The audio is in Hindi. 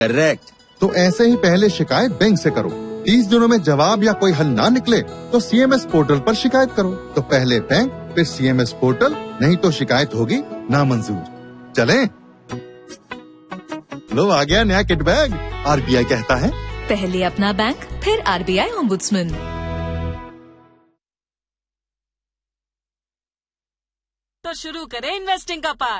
करेक्ट। तो ऐसे ही पहले शिकायत बैंक से करो। 30 दिनों में जवाब या कोई हल ना निकले तो CMS पोर्टल पर शिकायत करो। तो पहले बैंक फिर CMS पोर्टल, नहीं तो शिकायत होगी नामंजूर। चलें? लो आ गया नया किट बैग। RBI कहता है पहले अपना बैंक फिर RBI ओम्बुड्समैन। तो शुरू करें इन्वेस्टिंग का पार्ट।